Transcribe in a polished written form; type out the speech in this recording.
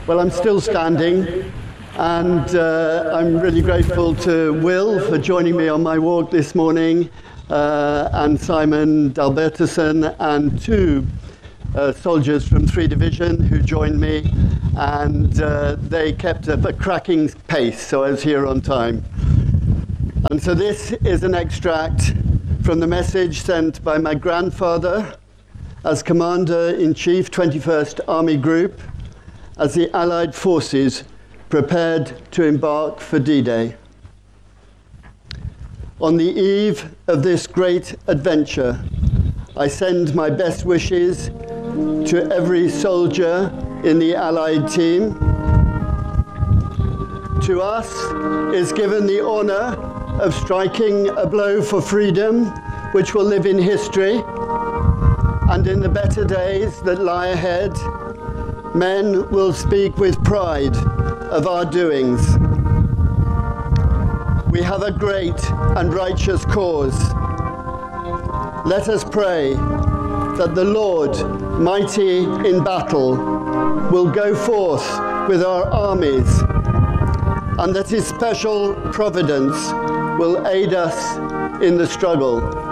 Well, I'm still standing, and I'm really grateful to Will for joining me on my walk this morning, and Simon Dalbertson, and two soldiers from 3 Division who joined me, and they kept up a cracking pace, so I was here on time. And so this is an extract from the message sent by my grandfather as Commander-in-Chief, 21st Army Group, as the Allied forces prepared to embark for D-Day. On the eve of this great adventure, I send my best wishes to every soldier in the Allied team. To us is given the honor of striking a blow for freedom, which will live in history, and in the better days that lie ahead, men will speak with pride of our doings. We have a great and righteous cause. Let us pray that the Lord, mighty in battle, will go forth with our armies, and that his special providence will aid us in the struggle.